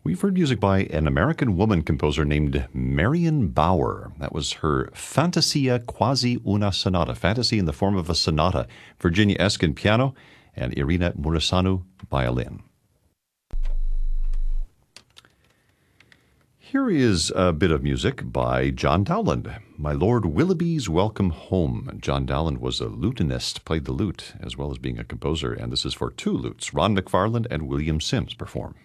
We've heard music by an American woman composer named Marion Bauer. That was her Fantasia Quasi una Sonata, fantasy in the form of a sonata. Virginia Eskin piano and Irina Mureșanu violin. Here is a bit of music by John Dowland, My Lord Willoughby's Welcome Home. John Dowland was a lutenist, played the lute as well as being a composer, and this is for two lutes. Ron McFarland and William Sims perform.